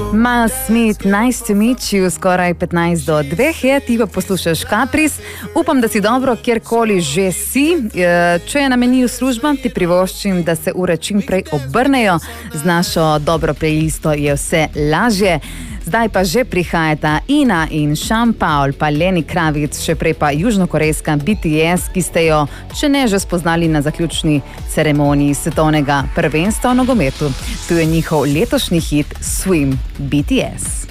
Miles Smith, nice to meet you, skoraj 15 do 2 je, ti pa poslušaš Kapris. Upam, da si dobro, kjerkoli že si. Če je na meniju služba, ti privoščim, da se ure čim prej obrnejo. Z našo dobro playlisto je vse lažje. Zdaj pa že prihajata Ina in Sean Paul, pa Lenny Kravitz, še prej pa južnokorejska BTS, ki ste jo, če ne že spoznali na zaključni ceremoniji svetovnega prvenstva v nogometu. Tu je njihov letošnji hit Swim BTS.